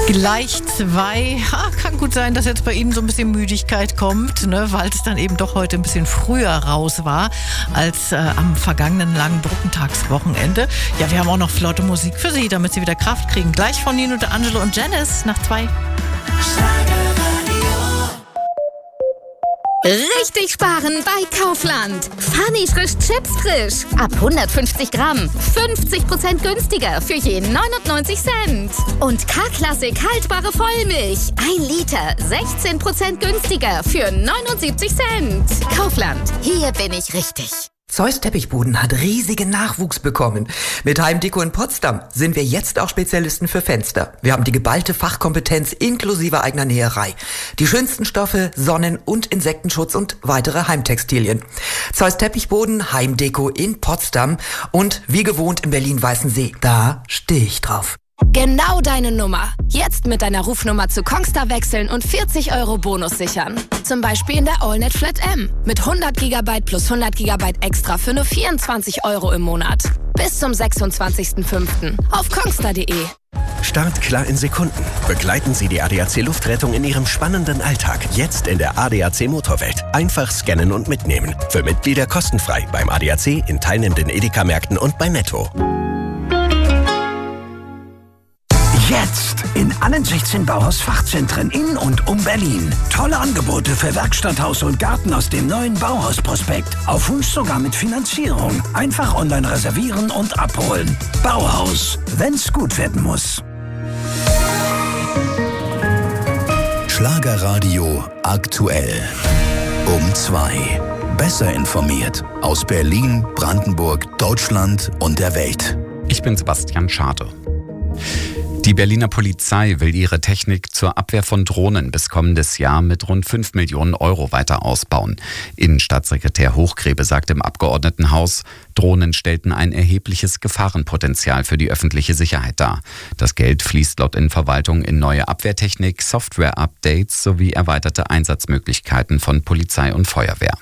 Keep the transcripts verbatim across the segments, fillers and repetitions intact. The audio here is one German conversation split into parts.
Gleich zwei. Ha, kann gut sein, dass jetzt bei Ihnen so ein bisschen Müdigkeit kommt, ne, weil es dann eben doch heute ein bisschen früher raus war als äh, am vergangenen langen Brückentagswochenende. Ja, wir haben auch noch flotte Musik für Sie, damit Sie wieder Kraft kriegen. Gleich von Nino, D'Angelo und Janice nach zwei. Richtig sparen bei Kaufland. Funny frisch Chips frisch. Ab hundertfünfzig Gramm. fünfzig Prozent günstiger für je neunundneunzig Cent. Und K-Klassik haltbare Vollmilch. ein Liter. sechzehn Prozent günstiger für neunundsiebzig Cent. Kaufland. Hier bin ich richtig. Zeus Teppichboden hat riesigen Nachwuchs bekommen. Mit Heimdeko in Potsdam sind wir jetzt auch Spezialisten für Fenster. Wir haben die geballte Fachkompetenz inklusive eigener Näherei. Die schönsten Stoffe, Sonnen- und Insektenschutz und weitere Heimtextilien. Zeus Teppichboden, Heimdeko in Potsdam und wie gewohnt in Berlin-Weißensee. Da stehe ich drauf. Genau deine Nummer. Jetzt mit deiner Rufnummer zu Kongstar wechseln und vierzig Euro Bonus sichern. Zum Beispiel in der AllNet Flat M. Mit hundert Gigabyte plus hundert Gigabyte extra für nur vierundzwanzig Euro im Monat. Bis zum sechsundzwanzigsten fünften auf kongstar punkt de. Start klar in Sekunden. Begleiten Sie die A D A C Luftrettung in Ihrem spannenden Alltag. Jetzt in der A D A C Motorwelt. Einfach scannen und mitnehmen. Für Mitglieder kostenfrei beim A D A C, in teilnehmenden Edeka-Märkten und bei Netto. Jetzt in allen sechzehn Bauhaus-Fachzentren in und um Berlin. Tolle Angebote für Werkstatt, Haus und Garten aus dem neuen Bauhaus-Prospekt. Auf Wunsch sogar mit Finanzierung. Einfach online reservieren und abholen. Bauhaus, wenn's gut werden muss. Schlagerradio aktuell. Um zwei. Besser informiert. Aus Berlin, Brandenburg, Deutschland und der Welt. Ich bin Sebastian Schade. Die Berliner Polizei will ihre Technik zur Abwehr von Drohnen bis kommendes Jahr mit rund fünf Millionen Euro weiter ausbauen. Innenstaatssekretär Hochgrebe sagte im Abgeordnetenhaus, Drohnen stellten ein erhebliches Gefahrenpotenzial für die öffentliche Sicherheit dar. Das Geld fließt laut Innenverwaltung in neue Abwehrtechnik, Software-Updates sowie erweiterte Einsatzmöglichkeiten von Polizei und Feuerwehr.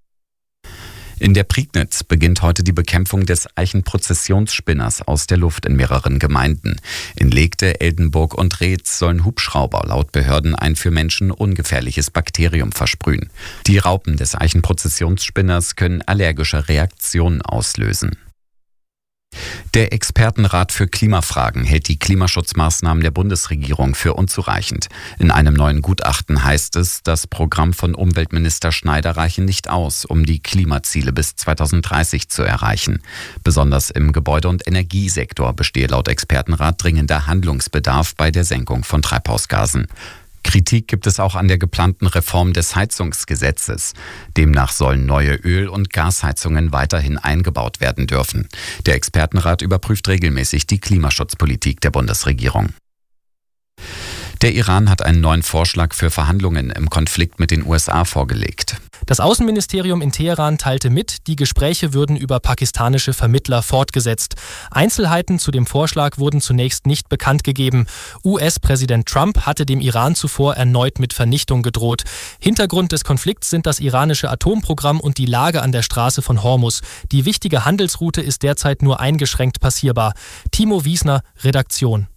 In der Prignitz beginnt heute die Bekämpfung des Eichenprozessionsspinners aus der Luft in mehreren Gemeinden. In Legte, Eldenburg und Reetz sollen Hubschrauber laut Behörden ein für Menschen ungefährliches Bakterium versprühen. Die Raupen des Eichenprozessionsspinners können allergische Reaktionen auslösen. Der Expertenrat für Klimafragen hält die Klimaschutzmaßnahmen der Bundesregierung für unzureichend. In einem neuen Gutachten heißt es, das Programm von Umweltminister Schneider reiche nicht aus, um die Klimaziele bis zweitausenddreißig zu erreichen. Besonders im Gebäude- und Energiesektor bestehe laut Expertenrat dringender Handlungsbedarf bei der Senkung von Treibhausgasen. Kritik gibt es auch an der geplanten Reform des Heizungsgesetzes. Demnach sollen neue Öl- und Gasheizungen weiterhin eingebaut werden dürfen. Der Expertenrat überprüft regelmäßig die Klimaschutzpolitik der Bundesregierung. Der Iran hat einen neuen Vorschlag für Verhandlungen im Konflikt mit den U S A vorgelegt. Das Außenministerium in Teheran teilte mit, die Gespräche würden über pakistanische Vermittler fortgesetzt. Einzelheiten zu dem Vorschlag wurden zunächst nicht bekannt gegeben. U S-Präsident Trump hatte dem Iran zuvor erneut mit Vernichtung gedroht. Hintergrund des Konflikts sind das iranische Atomprogramm und die Lage an der Straße von Hormuz. Die wichtige Handelsroute ist derzeit nur eingeschränkt passierbar. Timo Wiesner, Redaktion.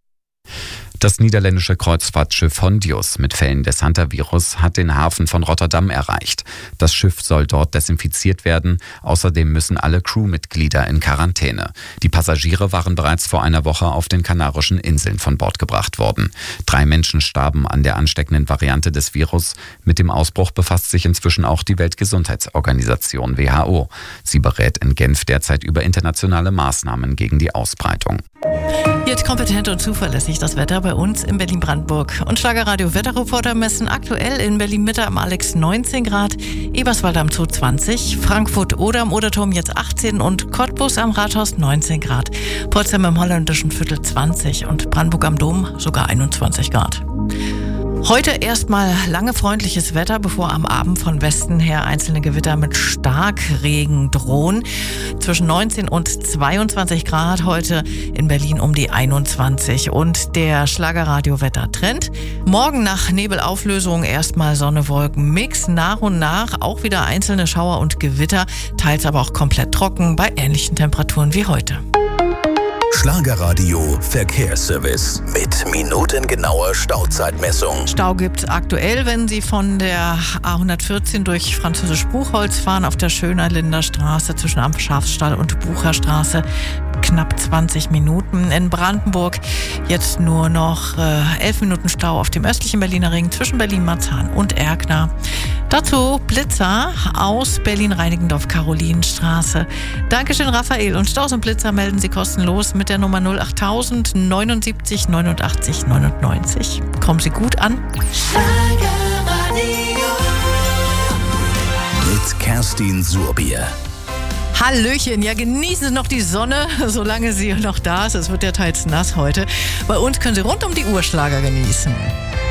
Das niederländische Kreuzfahrtschiff Hondius mit Fällen des Hantavirus hat den Hafen von Rotterdam erreicht. Das Schiff soll dort desinfiziert werden. Außerdem müssen alle Crewmitglieder in Quarantäne. Die Passagiere waren bereits vor einer Woche auf den Kanarischen Inseln von Bord gebracht worden. Drei Menschen starben an der ansteckenden Variante des Virus. Mit dem Ausbruch befasst sich inzwischen auch die Weltgesundheitsorganisation W H O. Sie berät in Genf derzeit über internationale Maßnahmen gegen die Ausbreitung. Jetzt kompetent und zuverlässig das Wetter bei uns in Berlin-Brandenburg. Und Schlagerradio Wetterreporter messen aktuell in Berlin-Mitte am Alex neunzehn Grad, Eberswalde am Zoo zwanzig, Frankfurt oder am Oderturm jetzt achtzehn und Cottbus am Rathaus neunzehn Grad. Potsdam im Holländischen Viertel zwanzig und Brandenburg am Dom sogar einundzwanzig Grad. Heute erstmal lange freundliches Wetter, bevor am Abend von Westen her einzelne Gewitter mit Starkregen drohen. Zwischen neunzehn und zweiundzwanzig Grad heute in Berlin um die einundzwanzig. Und der Schlagerradio-Wettertrend. Morgen nach Nebelauflösung erstmal Sonne, Wolken, Mix. Nach und nach auch wieder einzelne Schauer und Gewitter, teils aber auch komplett trocken bei ähnlichen Temperaturen wie heute. Schlagerradio Verkehrsservice mit minutengenauer Stauzeitmessung. Stau gibt aktuell, wenn Sie von der A hundertvierzehn durch Französisch-Buchholz fahren, auf der Schönerlinder Straße zwischen Am Schafstall und Bucherstraße. Knapp zwanzig Minuten. In Brandenburg jetzt nur noch äh, elf Minuten Stau auf dem östlichen Berliner Ring zwischen Berlin-Marzahn und Erkner. Dazu Blitzer aus Berlin-Reinickendorf-Karolinenstraße. Dankeschön, Raphael. Und Staus und Blitzer melden Sie kostenlos mit der Nummer null acht null null neunundsiebzig neunundachtzig neunundneunzig. Kommen Sie gut an. Mit Kerstin Surbier. Hallöchen, ja, genießen Sie noch die Sonne, solange sie noch da ist. Es wird ja teils nass heute. Bei uns können Sie rund um die Uhr Schlager genießen.